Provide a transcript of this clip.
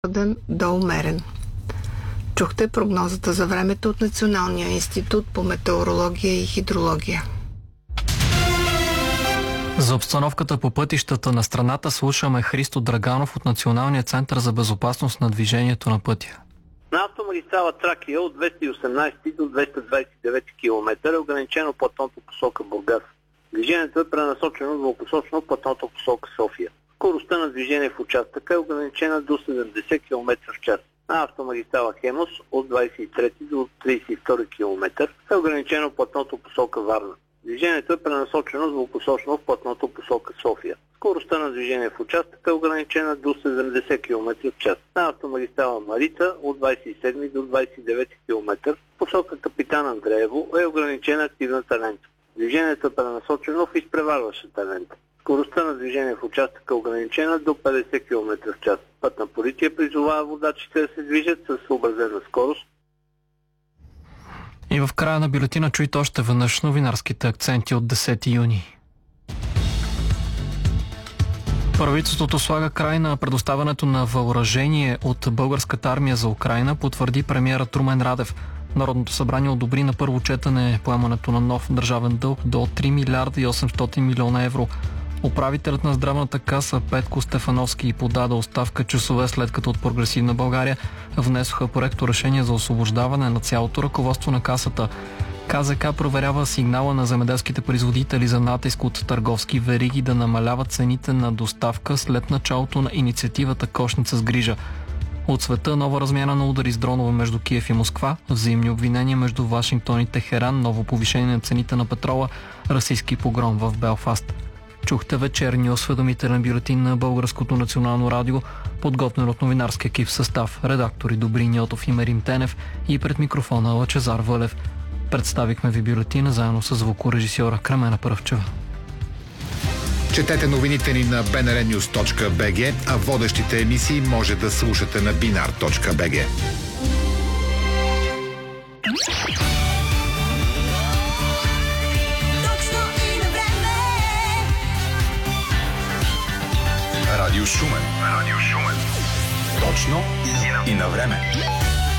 до умерен. Чухте прогнозата за времето от Националния институт по метеорология и хидрология. За обстановката по пътищата на страната слушаме Христо Драганов от Националния център за безопасност на движението на пътя. На автомагистрала Тракия от 218 до 229 км е ограничено платното посока Бургас. Движението е пренасочено двупосочно платното посока София. Скоростта на движение в участъка е ограничена до 70 км в час. На автомагистрала Хемус от 23 до 32 км е ограничено платното посока Варна. Движението е пренасочено двупосочно в платното посока София. Скоростта на движение в участъка е ограничена до 70 км в час. На автомагистрала Марица от 27 до 29 км посока Капитан Андреево е ограничена активната лента. Движението е пренасочено в изпреварващата лента. Скоростта на движение в участъка е ограничена до 50 км в час. Пътна полиция призовава водачите да се движат с съобразена скорост. И в края на бюлетина чуйте още веднъж новинарските акценти от 10 юни. Правителството слага край на предоставянето на въоръжение от българската армия за Украйна, потвърди премиерът Румен Радев. Народното събрание одобри на първо четене поемането на нов държавен дълг до 3 милиарда и 800 милиона евро. Управителят на здравната каса Петко Стефановски подаде оставка часове след като от Прогресивна България внесоха проекто решение за освобождаване на цялото ръководство на касата. КЗК проверява сигнала на земеделските производители за натиск от търговски вериги да намаляват цените на доставка след началото на инициативата Кошница с грижа. От света нова размяна на удари с дронове между Киев и Москва, взаимни обвинения между Вашингтон и Техеран, ново повишение на цените на петрола, расистски погром в Белфаст. Чухте вечерния осведомителен бюлетин на Българското национално радио, подготвен от новинарски екип в състав, редактори Добрин Йотов и Мерим Тенев и пред микрофона Лъчезар Вълев. Представихме ви бюлетина заедно с звукорежисьора Кремена Пръвчева. Четете новините ни на bnrnews.bg, а водещите емисии може да слушате на binar.bg. Радио Шумен. Точно и на време.